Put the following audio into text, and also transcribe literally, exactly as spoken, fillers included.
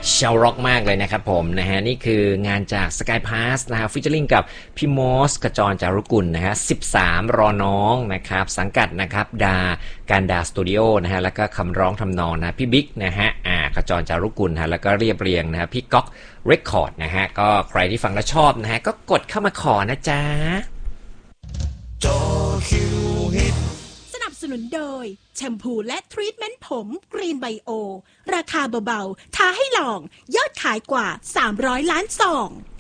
เชลร็อกมากเลยนะครับผมนะฮะนี่คืองานจาก Sky Pass นะฮะฟิชเชอร์ลิงกับพี่มอสกระจรจารุกุลนะฮะสิบสามรอน้องนะครับสังกัดนะครับดาการดาสตูดิโอนะฮะแล้วก็คำร้องทำนองนะพี่บิ๊กนะฮะอ่ากระจรจารุกุลฮะแล้วก็เรียบเรียงนะฮะพี่ก๊อกเรคคอร์ดนะฮะก็ใครที่ฟังแล้วชอบนะฮะก็กดเข้ามาขอนะจ๊ะจอคิวฮิตสนับสนุนโดยแชมพูและทรีทเมนต์ผมกรีนไบโอราคาเบาๆท้าให้ลองยอดขายกว่าสามร้อยล้านซอง